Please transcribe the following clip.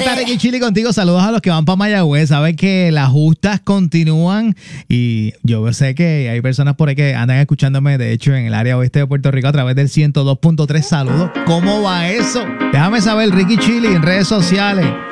está Ricky Chili contigo. Saludos a los que van para Mayagüez. Sabes que las justas continúan y yo sé que hay personas por ahí que andan escuchándome, de hecho, en el área oeste de Puerto Rico a través del 102.3. Saludos. ¿Cómo va eso? Déjame saber, Ricky Chili, en redes sociales.